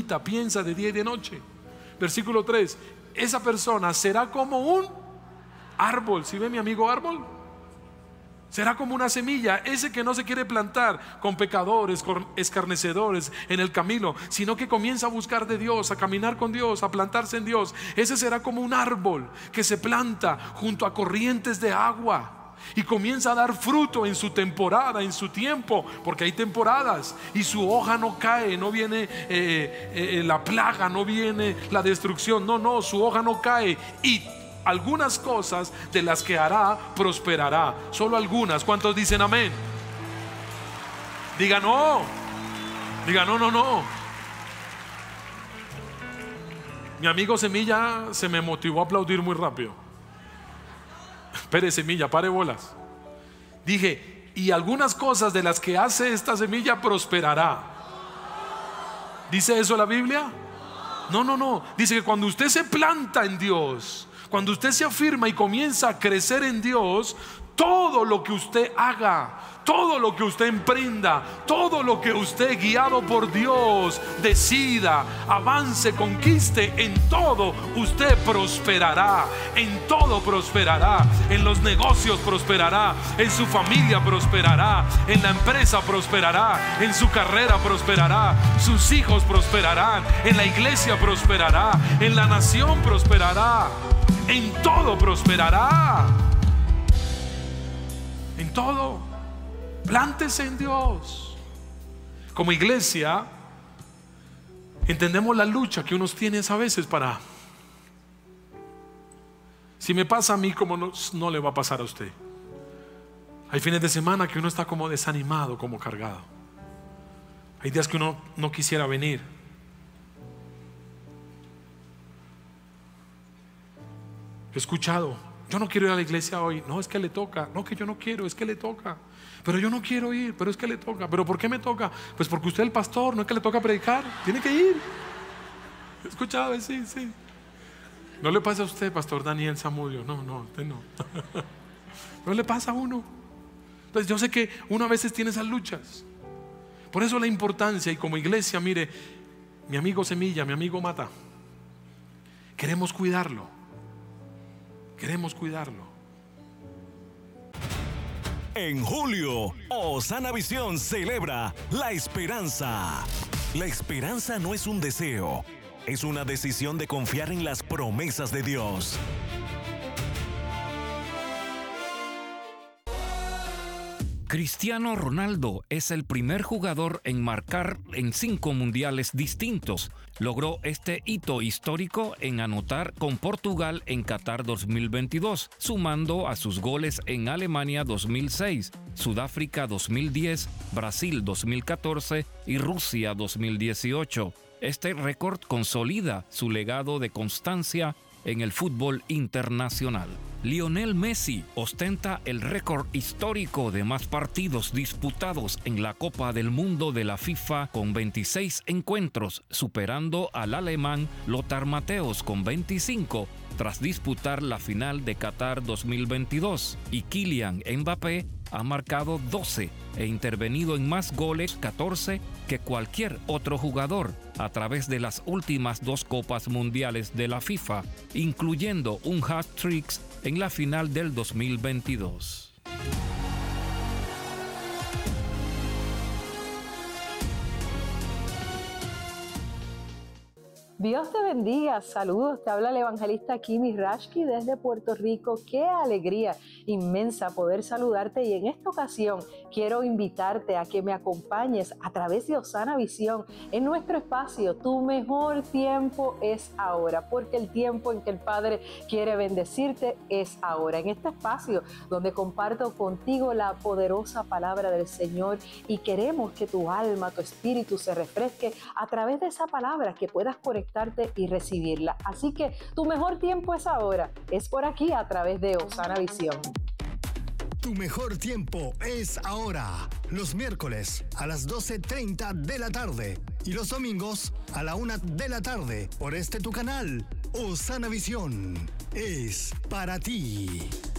medita, piensa de día y de noche. Versículo 3, esa persona será como un árbol. ¿Sí ve mi amigo árbol? Será como una semilla, ese que no se quiere plantar con pecadores, con escarnecedores en el camino, sino que comienza a buscar de Dios, a caminar con Dios, a plantarse en Dios. Ese será como un árbol que se planta junto a corrientes de agua y comienza a dar fruto en su temporada, en su tiempo, porque hay temporadas, y su hoja no cae, no viene la plaga, no viene la destrucción, no, su hoja no cae, y algunas cosas de las que hará prosperará. Solo algunas. ¿Cuántos dicen amén? Diga no. Diga no. Mi amigo Semilla se me motivó a aplaudir muy rápido. Espere, Semilla, pare bolas. Dije, y algunas cosas de las que hace esta semilla prosperará. ¿Dice eso la Biblia? No. Dice que cuando usted se planta en Dios, cuando usted se afirma y comienza a crecer en Dios, todo lo que usted haga, todo lo que usted emprenda, todo lo que usted, guiado por Dios, decida, avance, conquiste, en todo usted prosperará. En todo prosperará. En los negocios prosperará, en su familia prosperará, en la empresa prosperará, en su carrera prosperará, sus hijos prosperarán, en la iglesia prosperará, en la nación prosperará. En todo prosperará. En todo. Plántese en Dios. Como iglesia entendemos la lucha que unos tienen a veces para, si me pasa a mí, como no le va a pasar a usted. Hay fines de semana que uno está como desanimado, como cargado. Hay días que uno no quisiera venir. He escuchado, yo no quiero ir a la iglesia hoy. No, es que le toca. No, que yo no quiero, es que le toca. Pero yo no quiero ir, pero es que le toca. ¿Pero por qué me toca? Pues porque usted es el pastor, no es que le toca predicar, tiene que ir. He escuchado, sí. No le pasa a usted, pastor Daniel Zamudio. No, usted no. No le pasa a uno. Entonces yo sé que uno a veces tiene esas luchas. Por eso la importancia, y como iglesia, mire, mi amigo Semilla, mi amigo Mata, queremos cuidarlo. Queremos cuidarlo. En julio, Osana Visión celebra la esperanza. La esperanza no es un deseo, es una decisión de confiar en las promesas de Dios. Cristiano Ronaldo es el primer jugador en marcar en 5 mundiales distintos. Logró este hito histórico en anotar con Portugal en Qatar 2022, sumando a sus goles en Alemania 2006, Sudáfrica 2010, Brasil 2014 y Rusia 2018. Este récord consolida su legado de constancia en el fútbol internacional. Lionel Messi ostenta el récord histórico de más partidos disputados en la Copa del Mundo de la FIFA con 26 encuentros, superando al alemán Lothar Matthäus con 25 tras disputar la final de Qatar 2022, y Kylian Mbappé ha marcado 12 e intervenido en más goles, 14, que cualquier otro jugador a través de las últimas 2 Copas Mundiales de la FIFA, incluyendo un hat-trick en la final del 2022. Dios te bendiga, saludos, te habla el evangelista Kimi Rashki desde Puerto Rico. Qué alegría inmensa poder saludarte, y en esta ocasión quiero invitarte a que me acompañes a través de Osana Visión en nuestro espacio Tu Mejor Tiempo es Ahora, porque el tiempo en que el Padre quiere bendecirte es ahora. En este espacio donde comparto contigo la poderosa palabra del Señor, y queremos que tu alma, tu espíritu se refresque a través de esa palabra, que puedas conectarte y recibirla. Así que tu mejor tiempo es ahora, es por aquí a través de Osana Visión. Tu mejor tiempo es ahora, los miércoles a las 12:30 de la tarde y los domingos a la 1 de la tarde por este tu canal. Osana Visión es para ti.